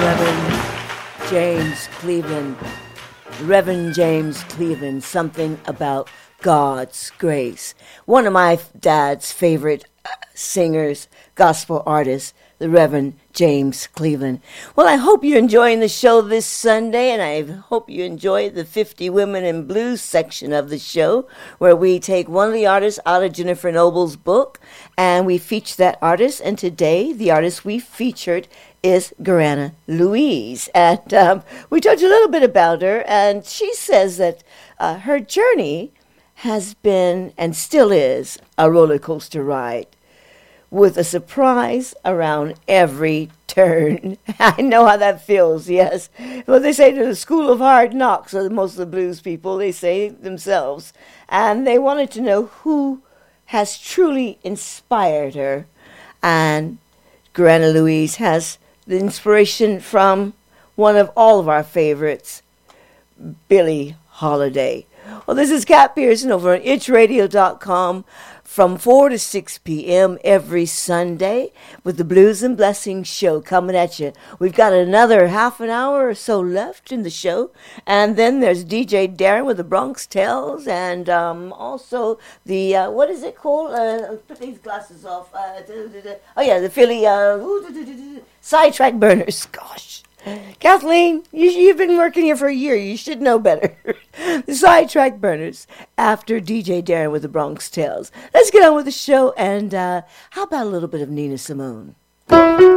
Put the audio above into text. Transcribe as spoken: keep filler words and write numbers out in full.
Reverend James Cleveland. Reverend James Cleveland, something about God's grace. One of my dad's favorite singers, gospel artists, the Reverend James Cleveland. Well, I hope you're enjoying the show this Sunday, and I hope you enjoy the fifty Women in Blues section of the show, where we take one of the artists out of Jennifer Noble's book, and we feature that artist. And today, the artist we featured is Garana Louise. And um, we talked a little bit about her, and she says that uh, her journey has been, and still is, a roller coaster ride, with a surprise around every turn. I know how that feels, yes. Well, they say to the School of Hard Knocks, or most of the blues people, they say themselves. And they wanted to know who has truly inspired her. And Garana Louise has the inspiration from one of all of our favorites, Billie Holiday. Well, this is Kat Pearson over on itch radio dot com from four to six p.m. every Sunday with the Blues and Blessings show coming at you. We've got another half an hour or so left in the show. And then there's D J Darren with the Bronx Tales, and um, also the, uh, what is it called? Uh, put these glasses off. Uh, oh, yeah, the Philly uh, Sidetrack Burners. Gosh. Kathleen, you, you've been working here for a year. You should know better. The Sidetrack Burners after D J Darren with the Bronx Tales. Let's get on with the show, and uh, how about a little bit of Nina Simone?